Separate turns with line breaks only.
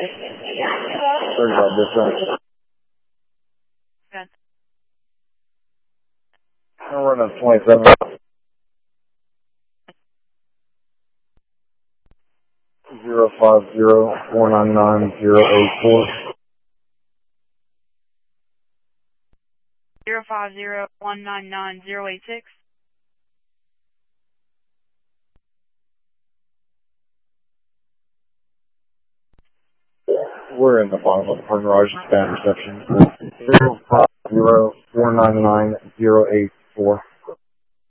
Sorry about this,
Good.
I'm running 27. 050-499-084.
050-199-086.
We're in the bottom of the parking garage, bad reception. 050-499-084.